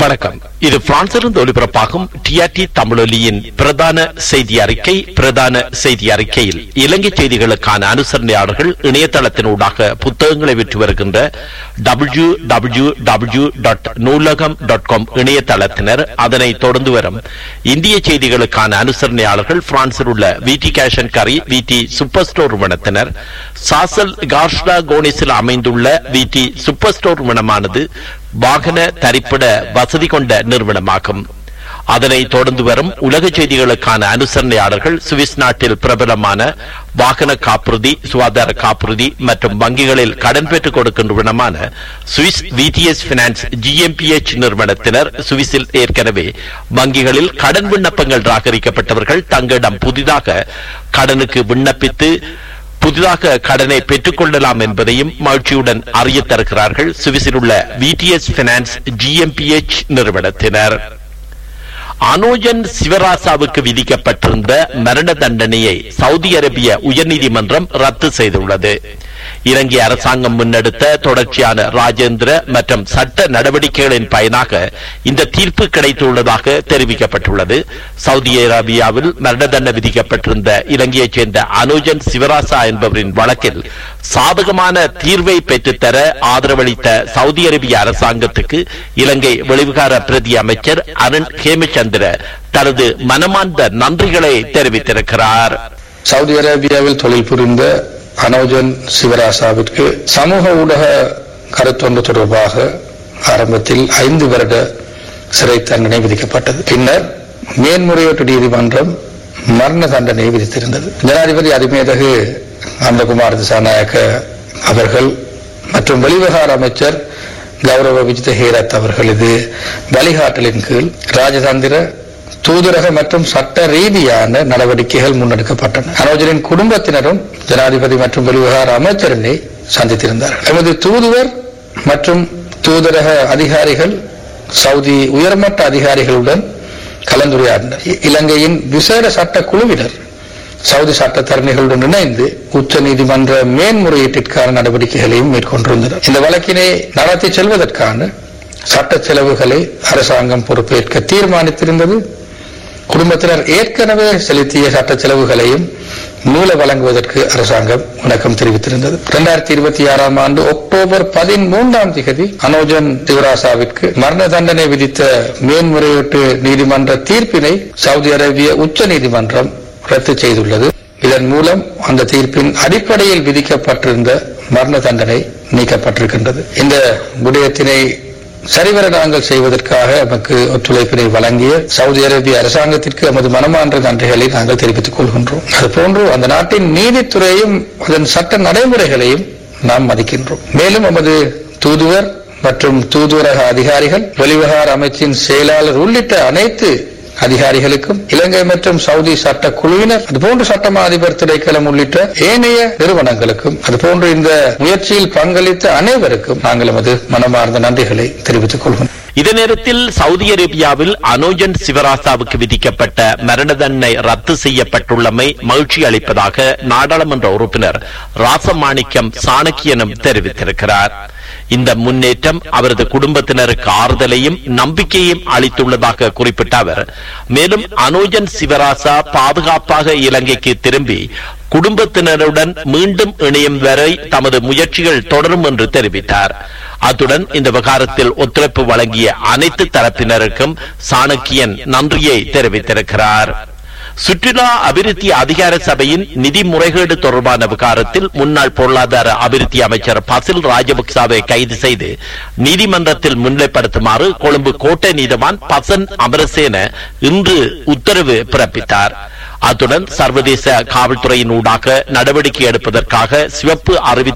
வணக்கம். இது பிரான்சிலிருந்து ஒலிபரப்பாகும் டிஆர்டி தமிழொலியின் பிரதான செய்தி அறிக்கை. பிரதான செய்தி அறிக்கையில் இலங்கை செய்திகளுக்கான அனுசரணையாளர்கள் இணையதளத்தினூடாக புத்தகங்களை விற்று வருகின்ற www.நூலகம்.com இணையதளத்தினர், அதனை தொடர்ந்து வரும் இந்திய செய்திகளுக்கான அனுசரணையாளர்கள் பிரான்சில் உள்ள விடி கேஷ் அண்ட் கரி விடி சூப்பர் ஸ்டோர் நிறுவனத்தினர், சாசல் கார்ஷ்லா கோனிஸில் அமைந்துள்ள விடி சூப்பர் ஸ்டோர் நிறுவனமானது வாகன தரிப்பிட வசதி கொண்ட நிறுவனமாகும். அதனை தொடர்ந்து வரும் உலக செய்திகளுக்கான அனுசரணையாளர்கள் சுவிஸ் நாட்டில் பிரபலமான வாகன காப்புறுதி, சுகாதார காப்புறுதி மற்றும் வங்கிகளில் கடன் பெற்றுக் கொடுக்கும் நிறுவனமான சுவிஸ் விடிஎஸ் பினான்ஸ் ஜிஎம்பிஎச் நிறுவனத்தினர், சுவிஸில் ஏற்கனவே வங்கிகளில் கடன் விண்ணப்பங்கள் ராகரிக்கப்பட்டவர்கள் தங்களிடம் புதிதாக கடனுக்கு விண்ணப்பித்து புதிதாக கடனை பெற்றுக் கொள்ளலாம் என்பதையும் மகிழ்ச்சியுடன் அறிய தருகிறார்கள் சுவிஸில் உள்ள விடிஎஸ் பினான்ஸ் ஜிஎம்பிஎச் நிறுவனத்தினர். அனோஜன் சிவராசாவுக்கு விதிக்கப்பட்டிருந்த மரண தண்டனையை சவுதி அரேபிய உயர்நீதிமன்றம் ரத்து செய்துள்ளது. இலங்கை அரசாங்கம் முன்னெடுத்த தொடர்ச்சியான ராஜேந்திர மற்றும் சட்ட நடவடிக்கைகளின் பயனாக இந்த தீர்ப்பு கிடைத்துள்ளதாக தெரிவிக்கப்பட்டுள்ளது. சவுதி அரேபியாவில் மரண தண்டனை விதிக்கப்பட்டிருந்த இலங்கையைச் சேர்ந்த அனோஜன் சிவராசா என்பவரின் வழக்கில் சாதகமான தீர்வை பெற்றுத்தர ஆதரவளித்த சவுதி அரேபிய அரசாங்கத்துக்கு இலங்கை வெளிவிகார பிரதி அமைச்சர் அருண் ஹேமச்சந்திர தனது மனமார்ந்த நன்றிகளை தெரிவித்திருக்கிறார். சவுதி அரேபியாவில் தொழில் புரிந்த அனோஜன் சிவராசாவிற்கு சமூக ஊடக கருத்தொன்று தொடர்பாக ஆரம்பத்தில் 5 வருட சிறை தண்டனை விதிக்கப்பட்டது. பின்னர் மேன்முறையீட்டு நீதிமன்றம் மரண தண்டனை விதித்திருந்தது. ஜனாதிபதி அதிமேதகு அந்தகுமார் திசாநாயக்க அவர்கள் மற்றும் வெளிவிவகார அமைச்சர் கௌரவ விஜித ஹேரத் அவர்களது வழிகாட்டலின் கீழ் ராஜதந்திர, தூதரக மற்றும் சட்ட ரீதியான நடவடிக்கைகள் முன்னெடுக்கப்பட்டன. அனோஜனின் குடும்பத்தினரும் ஜனாதிபதி மற்றும் வெளிவிவகார அமைச்சரனை சந்தித்திருந்தார்கள். எமது தூதுவர் மற்றும் தூதரக அதிகாரிகள் சவுதி உயர்மட்ட அதிகாரிகளுடன் கலந்துரையாடினர். இலங்கையின் விசேட சட்ட குழுவினர் சவுதி சட்டத்தரணிகளுடன் இணைந்து உச்ச நீதிமன்ற மேன்முறையீட்டிற்கான நடவடிக்கைகளையும் மேற்கொண்டிருந்தனர். இந்த வழக்கினை நடத்தி செல்வதற்கான சட்ட செலவுகளை அரசாங்கம் பொறுப்பேற்க தீர்மானித்திருந்தது. குடும்பத்தினர் ஏற்கனவே செலுத்திய சட்ட செலவுகளையும் மூல வழங்குவதற்கு அரசாங்கம் இணக்கம் தெரிவித்திருந்தது. 2026 ஆண்டு அக்டோபர் 13 அனோஜன் சிவராசாவிற்கு மரண தண்டனை விதித்த மேன்முறையீட்டு நீதிமன்ற தீர்ப்பினை சவுதி அரேபிய உச்ச நீதிமன்றம் ரத்து செய்துள்ளது. இதன் மூலம் அந்த தீர்ப்பின் அடிப்படையில் விதிக்கப்பட்டிருந்த மரண தண்டனை நீக்கப்பட்டிருக்கின்றது. இந்த விடயத்தினை சரிவர நாங்கள் செய்வதற்காக நமக்கு ஒத்துழைப்பினை வழங்கிய சவுதி அரேபிய அரசாங்கத்திற்கு நமது மனமார்ந்த நன்றிகளை நாங்கள் தெரிவித்துக் கொள்கின்றோம். அதுபோன்று அந்த நாட்டின் நீதித்துறையும் அதன் சட்ட நடைமுறைகளையும் நாம் மதிக்கின்றோம். மேலும் நமது தூதுவர் மற்றும் தூதுவரக அதிகாரிகள், வெளிவிவகார அமைச்சின் செயலாளர் உள்ளிட்ட அனைத்து அதிகாரிகளுக்கும், இலங்கை மற்றும் சவுதி சட்ட குழுவினர், அதுபோன்று சட்டமா அதிபர் திணைக்களம் உள்ளிட்ட ஏனைய நிறுவனங்களுக்கும், அதுபோன்று இந்த முயற்சியில் பங்களித்த அனைவருக்கும் நாங்கள் நமது மனமார்ந்த நன்றிகளை தெரிவித்துக் கொள்கிறோம். இதே நேரத்தில் சவுதி அரேபியாவில் அனோஜன் சிவராசாவுக்கு விதிக்கப்பட்ட மரண தண்டனை ரத்து செய்யப்பட்டுள்ளமை மகிழ்ச்சி அளிப்பதாக நாடாளுமன்ற உறுப்பினர் ராசமாணிக்கம் சாணக்கியனும் தெரிவித்திருக்கிறார். இந்த முன்னேற்றம் அவரது குடும்பத்தினருக்கு ஆறுதலையும் நம்பிக்கையும் அளித்துள்ளதாக குறிப்பிட்ட அவர், மேலும் அனோஜன் சிவராசா பாதுகாப்பாக இலங்கைக்கு திரும்பி குடும்பத்தினருடன் மீண்டும் இணையும் வரை தமது முயற்சிகள் தொடரும் என்று தெரிவித்தார். அத்துடன் இந்த விவகாரத்தில் ஒத்துழைப்பு வழங்கிய அனைத்து தரப்பினருக்கும் சாணக்கியன் நன்றியை தெரிவித்திருக்கிறார். சுற்றுலா அபிவிருத்தி அதிகார சபையின் நிதி முறைகேடு தொடர்பான விவகாரத்தில் முன்னாள் பொருளாதார அபிவிருத்தி அமைச்சர் பசில் ராஜபக்சவை கைது செய்து நீதிமன்றத்தில் முன்னிலைப்படுத்துமாறு கொழும்பு கோட்டை நீதிவான் பசன் அமரசேன இன்று உத்தரவு பிறப்பித்தார். அத்துடன் சர்வதேச காவல்துறையின் ஊடாக நடவடிக்கை எடுப்பதற்காக சிவப்பு அறிவித்த